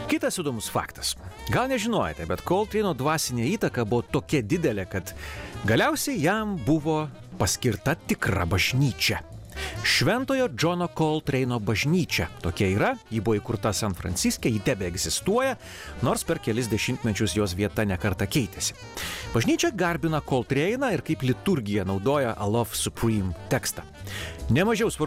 Kitas įdomus faktas. Gal nežinojate, bet Coltrane'o dvasinė įtaka buvo tokia didelė, kad galiausiai jam buvo paskirta tikra bažnyčia. Šventojo Džono Coltrane'o bažnyčia. Tokia yra, ji buvo įkurta San Franciske, ji tebe egzistuoja, nors per kelis dešimtmečius jos vieta nekartą keitėsi. Bažnyčia garbina Coltrane'ą ir kaip liturgija naudoja A Love Supreme tekstą. Nemažiau svarbu